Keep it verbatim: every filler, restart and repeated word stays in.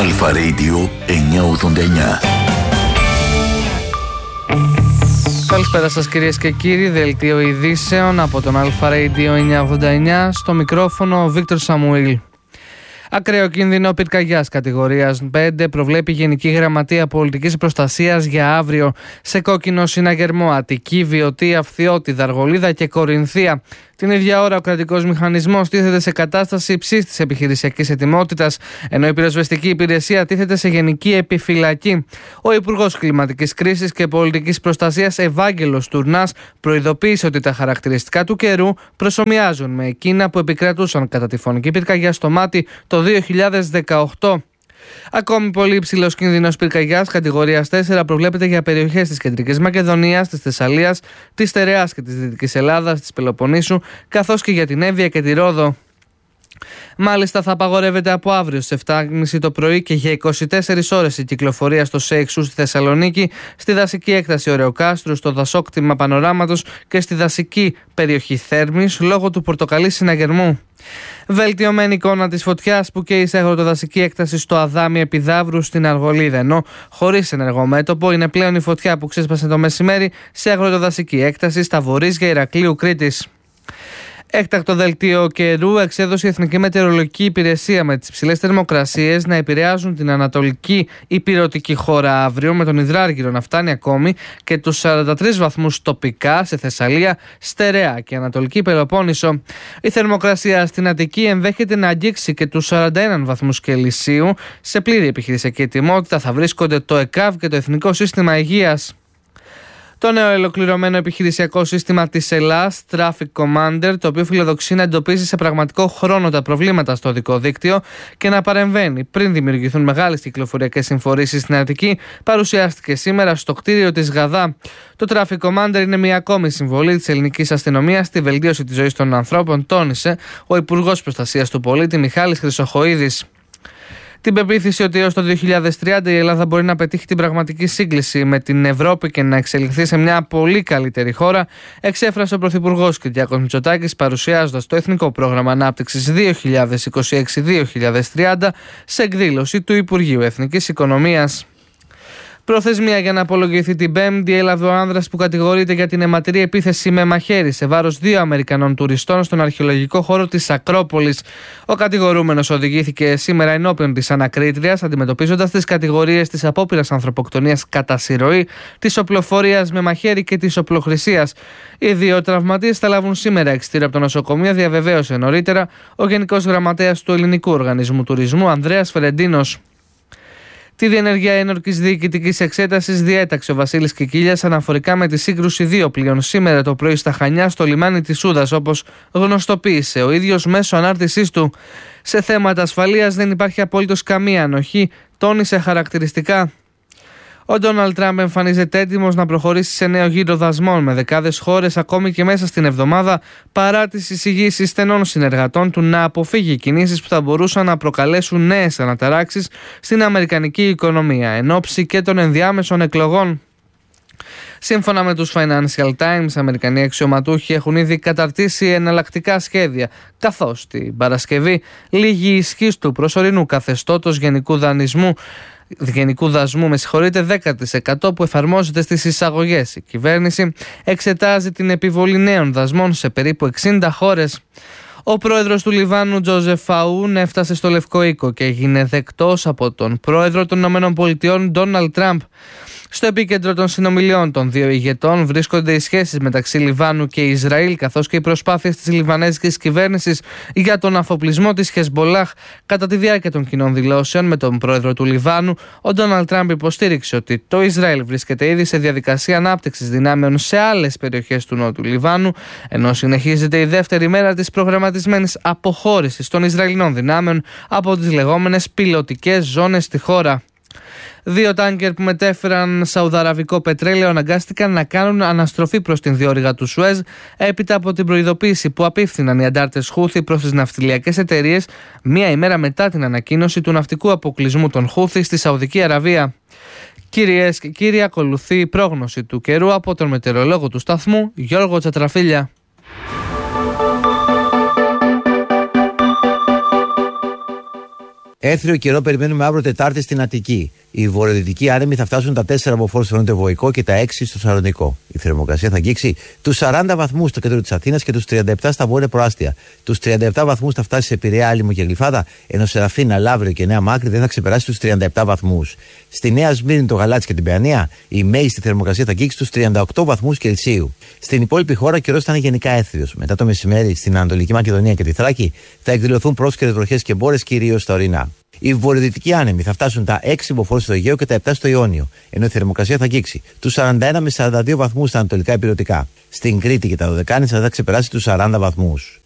Αλφα Radio εννιακόσια ογδόντα εννιά. Καλησπέρα σας κυρίες και κύριοι, δελτίο ειδήσεων από τον Αλφα Radio εννιακόσια ογδόντα εννιά, στο μικρόφωνο ο Βίκτορ Σαμουήλ. Ακραίο κίνδυνο πυρκαγιάς κατηγορίας πέντε προβλέπει η Γενική Γραμματεία Πολιτικής Προστασίας για αύριο. Σε κόκκινο συναγερμό Αττική, Βιωτή, Αυθιώτη, Αργολίδα και Κορινθία. Την ίδια ώρα ο κρατικός μηχανισμός τίθεται σε κατάσταση υψίστης επιχειρησιακής ετοιμότητας, ενώ η πυροσβεστική υπηρεσία τίθεται σε γενική επιφυλακή. Ο Υπουργός Κλιματικής Κρίσης και Πολιτικής Προστασίας Ευάγγελος Τουρνάς προειδοποίησε ότι τα χαρακτηριστικά του καιρού προσομοιάζουν με εκείνα που επικρατούσαν κατά τη φωνική πυρκαγιά στο Μάτι το δύο χιλιάδες δεκαοκτώ. Ακόμη πολύ υψηλός κίνδυνος πυρκαγιάς κατηγορίας τέσσερα προβλέπεται για περιοχές της Κεντρικής Μακεδονίας, της Θεσσαλίας, της Στερεάς και της Δυτικής Ελλάδας, της Πελοποννήσου, καθώς και για την Εύβοια και τη Ρόδο. Μάλιστα, θα απαγορεύεται από αύριο στις επτά και μισή το πρωί και για είκοσι τέσσερις ώρες η κυκλοφορία στο ΣΕΙΞΟΥ στη Θεσσαλονίκη, στη δασική έκταση Ωρεοκάστρου, στο δασόκτημα Πανοράματος και στη δασική περιοχή Θέρμης λόγω του πορτοκαλί συναγερμού. Βελτιωμένη εικόνα της φωτιάς που καίει σε αγροτοδασική έκταση στο Αδάμι Επιδαύρου στην Αργολίδα, ενώ χωρίς ενεργό μέτωπο είναι πλέον η φωτιά που ξέσπασε το μεσημέρι σε αγροτοδασική έκταση στα βορίζια Ηρακλείου Κρήτης. Έκτακτο δελτίο καιρού εξέδωσε η Εθνική Μετεωρολογική Υπηρεσία με τις υψηλές θερμοκρασίες να επηρεάζουν την ανατολική ηπειρωτική χώρα αύριο, με τον υδράργυρο να φτάνει ακόμη και τους σαράντα τρεις βαθμούς τοπικά σε Θεσσαλία, Στερεά και Ανατολική Πελοπόννησο. Η θερμοκρασία στην Αττική ενδέχεται να αγγίξει και τους σαράντα ένα βαθμούς Κελσίου. Σε πλήρη επιχειρησιακή ετοιμότητα θα βρίσκονται το ΕΚΑΒ και το Εθνικό Σύστημα Υγείας. Το νέο ολοκληρωμένο επιχειρησιακό σύστημα της Ελλάς, Traffic Commander, το οποίο φιλοδοξεί να εντοπίζει σε πραγματικό χρόνο τα προβλήματα στο οδικό δίκτυο και να παρεμβαίνει πριν δημιουργηθούν μεγάλες κυκλοφοριακές συμφορήσεις στην Αττική, παρουσιάστηκε σήμερα στο κτίριο της ΓΑΔΑ. Το Traffic Commander είναι μια ακόμη συμβολή της ελληνικής αστυνομίας στη βελτίωση της ζωής των ανθρώπων, τόνισε ο Υπουργός Προστασίας του Πολίτη Μιχάλης Χρυσοχοΐδης. Την πεποίθηση ότι έως το δύο χιλιάδες τριάντα η Ελλάδα μπορεί να πετύχει την πραγματική σύγκληση με την Ευρώπη και να εξελιχθεί σε μια πολύ καλύτερη χώρα, εξέφρασε ο Πρωθυπουργός Κυριάκος Μητσοτάκης παρουσιάζοντας το Εθνικό Πρόγραμμα Ανάπτυξης δύο χιλιάδες είκοσι έξι με δύο χιλιάδες τριάντα σε εκδήλωση του Υπουργείου Εθνικής Οικονομίας. Προθεσμία για να απολογηθεί την Πέμπτη έλαβε ο άνδρας που κατηγορείται για την αιματηρή επίθεση με μαχαίρι σε βάρος δύο Αμερικανών τουριστών στον αρχαιολογικό χώρο της Ακρόπολης. Ο κατηγορούμενος οδηγήθηκε σήμερα ενώπιον της ανακρίτριας, αντιμετωπίζοντας τις κατηγορίες της απόπειρας ανθρωποκτονίας κατά συρροή, της οπλοφορίας με μαχαίρι και της οπλοχρησίας. Οι δύο τραυματίες θα λάβουν σήμερα εξιτήριο από το νοσοκομείο, διαβεβαίωσε νωρίτερα ο Γενικός Γραμματέας του Ελληνικού Οργανισμού Τουρισμού, Ανδρέας Φερεντίνος. Τη διενέργεια ένορκης διοικητικής εξέτασης διέταξε ο Βασίλης Κικίλιας αναφορικά με τη σύγκρουση δύο πλοίων σήμερα το πρωί στα Χανιά στο λιμάνι της Σούδας, όπως γνωστοποίησε ο ίδιος μέσω ανάρτησής του. Σε θέματα ασφαλείας δεν υπάρχει απολύτως καμία ανοχή, τόνισε χαρακτηριστικά. Ο Ντόναλντ Τραμπ εμφανίζεται έτοιμος να προχωρήσει σε νέο γύρο δασμών με δεκάδες χώρες ακόμη και μέσα στην εβδομάδα, παρά τις εισηγήσεις στενών συνεργατών του να αποφύγει κινήσεις που θα μπορούσαν να προκαλέσουν νέες αναταράξεις στην αμερικανική οικονομία εν ώψη και των ενδιάμεσων εκλογών. Σύμφωνα με τους Financial Times, Αμερικανοί αξιωματούχοι έχουν ήδη καταρτήσει εναλλακτικά σχέδια, καθώς την Παρασκευή λίγη ισχύς του προσωρινού καθεστώτος γενικού δανεισμού Γενικού δασμού, με συγχωρείτε, δέκα τοις εκατό που εφαρμόζεται στις εισαγωγές. Η κυβέρνηση εξετάζει την επιβολή νέων δασμών σε περίπου εξήντα χώρες. Ο πρόεδρος του Λιβάνου, Τζόζεφ Αούν, έφτασε στο Λευκό Οίκο και έγινε δεκτός από τον πρόεδρο των ΗΠΑ, Ντόναλντ Τραμπ. Στο επίκεντρο των συνομιλιών των δύο ηγετών βρίσκονται οι σχέσεις μεταξύ Λιβάνου και Ισραήλ, καθώς και οι προσπάθειες της λιβανέζικης κυβέρνησης για τον αφοπλισμό της Χεσμπολάχ. Κατά τη διάρκεια των κοινών δηλώσεων με τον πρόεδρο του Λιβάνου, ο Ντόναλντ Τραμπ υποστήριξε ότι το Ισραήλ βρίσκεται ήδη σε διαδικασία ανάπτυξης δυνάμεων σε άλλες περιοχές του νότου Λιβάνου, ενώ συνεχίζεται η δεύτερη μέρα της προγραμματισμένης αποχώρησης των Ισραηλινών δυνάμεων από τις λεγόμενες πιλωτικές ζώνες στη χώρα. Δύο τάνκερ που μετέφεραν σαουδαραβικό πετρέλαιο αναγκάστηκαν να κάνουν αναστροφή προς την διόρυγα του Σουέζ έπειτα από την προειδοποίηση που απίφθηναν οι αντάρτες Χούθι προς τις ναυτιλιακές εταιρείες μία ημέρα μετά την ανακοίνωση του ναυτικού αποκλεισμού των Χούθι στη Σαουδική Αραβία. Κυρίες και κύριοι, ακολουθεί η πρόγνωση του καιρού από τον μετεωρολόγο του σταθμού Γιώργο Τσατραφίλια. Έθριο καιρό περιμένουμε αύριο Τετάρτη στην Αττική. Οι βορειοδυτικοί άνεμοι θα φτάσουν τα τέσσερα μποφόρ στο νοτιοβοϊκό και τα έξι στο Θεσσαλονικό. Η θερμοκρασία θα αγγίξει τους σαράντα βαθμούς στο κέντρο της Αθήνας και τους τριάντα επτά στα βόρεια προάστια. Τους τριάντα επτά βαθμούς θα φτάσει σε Πειραιά, Άλυμο και Γλυφάδα, ενώ σε Αθήνα, Λαύριο και Νέα Μάκρη δεν θα ξεπεράσει τους τριάντα επτά βαθμούς. Στη Νέα Σμύρνη, το Γαλάτσι και την Παιανία, η μέγιστη θερμοκρασία θα αγγίξει τους τριάντα οκτώ βαθμούς Κελσίου. Στην υπόλοιπη χώρα ο καιρός θα είναι γενικά έθριος. Μετά το μεσημέρι στην Ανατολική Μακεδονία και τη Θράκη θα εκδηλωθούν πρόσκαιρες βροχές και μπόρες κυρίως στα ορεινά. Οι βορειοδυτικοί άνεμοι θα φτάσουν τα έξι μποφόρ στο Αιγαίο και τα επτά στο Ιόνιο, ενώ η θερμοκρασία θα αγγίξει τους σαράντα ένα με σαράντα δύο βαθμούς στα ανατολικά υπηρετικά. Στην Κρήτη και τα Δωδεκάνησα θα ξεπεράσει τους σαράντα βαθμούς.